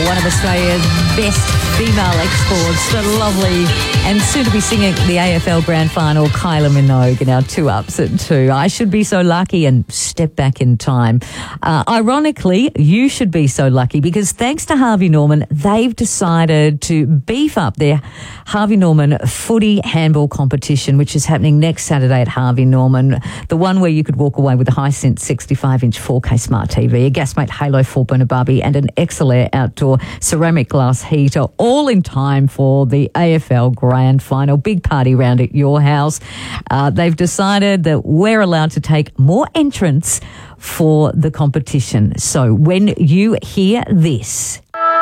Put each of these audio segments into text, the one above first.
one of Australia's best female exports, the lovely and soon to be singing the AFL Grand Final, Kylie Minogue, in our 2 Ups at 2. I should be so lucky and step back in time. Ironically, you should be so lucky because thanks to Harvey Norman, they've decided to beef up their Harvey Norman footy handball competition, which is happening next Saturday at Harvey Norman. The one where you could walk away with a Hisense 65-inch 4K smart TV, a Gasmate Halo 4-burner Barbie and an Excel-Air outdoor ceramic glass heater, all in time for the AFL Grand Final. Big party round at your house. They've decided that we're allowed to take more entrants for the competition. So when you hear this,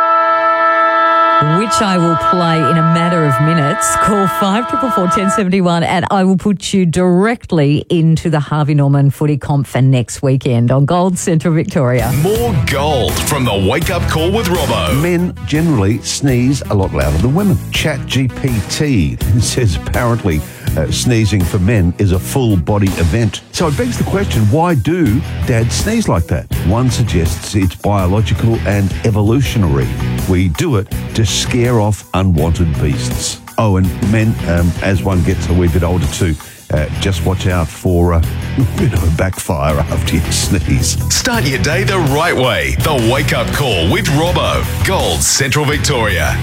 which I will play in a matter of minutes, call 5444 and I will put you directly into the Harvey Norman footy comp for next weekend on Gold Central Victoria. More gold from the Wake Up Call with Robbo. Men generally sneeze a lot louder than women. ChatGPT says apparently sneezing for men is a full body event. So it begs the question, why do dads sneeze like that? One suggests it's biological and evolutionary. We do it to scare off unwanted beasts. Oh, and men, as one gets a wee bit older too, just watch out for a bit of a backfire after you sneeze. Start your day the right way. The Wake Up Call with Robbo. Gold Central Victoria.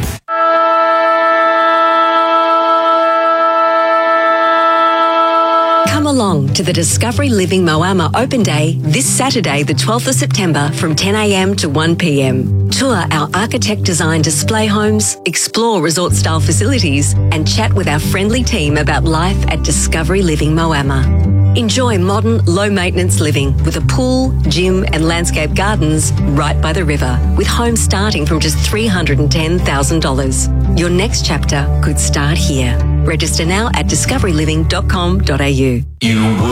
Come along to the Discovery Living Moama Open Day this Saturday, the 12th of September from 10 a.m. to 1 p.m. Tour our architect-designed display homes, explore resort-style facilities, and chat with our friendly team about life at Discovery Living Moama. Enjoy modern, low-maintenance living with a pool, gym and landscape gardens right by the river, with homes starting from just $310,000. Your next chapter could start here. Register now at discoveryliving.com.au. You